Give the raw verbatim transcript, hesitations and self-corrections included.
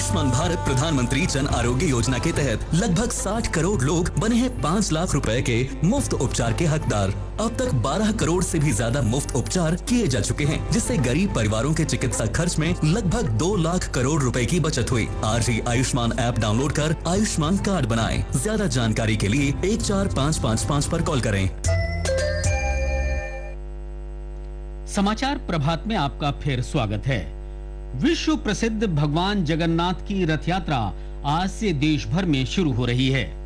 आयुष्मान भारत प्रधानमंत्री जन आरोग्य योजना के तहत लगभग साठ करोड़ लोग बने हैं पाँच लाख रुपए के मुफ्त उपचार के हकदार। अब तक बारह करोड़ से भी ज्यादा मुफ्त उपचार किए जा चुके हैं, जिससे गरीब परिवारों के चिकित्सा खर्च में लगभग दो लाख करोड़ रुपए की बचत हुई। आज ही आयुष्मान ऐप डाउनलोड कर आयुष्मान कार्ड बनाएं। ज्यादा जानकारी के लिए एक चार पाँच पाँच पाँच पर कॉल करें। समाचार प्रभात में आपका फिर स्वागत है। विश्व प्रसिद्ध भगवान जगन्नाथ की रथ यात्रा आज से देश भर में शुरू हो रही है।